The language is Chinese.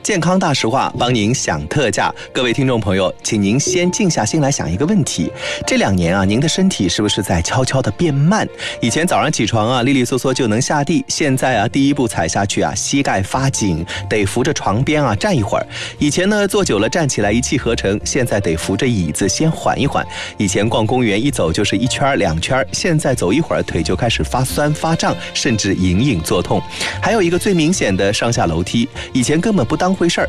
健康大实话，帮您享特价。各位听众朋友，请您先静下心来想一个问题：这2年啊，您的身体是不是在悄悄地变慢？以前早上起床啊，利利索索就能下地，现在啊，第一步踩下去啊，膝盖发紧，得扶着床边啊站一会儿。以前呢，坐久了站起来一气呵成，现在得扶着椅子先缓一缓。以前逛公园一走就是1圈2圈，现在走一会儿腿就开始发酸发胀，甚至隐隐作痛。还有一个最明显的上下楼梯，以前根本不当回事儿，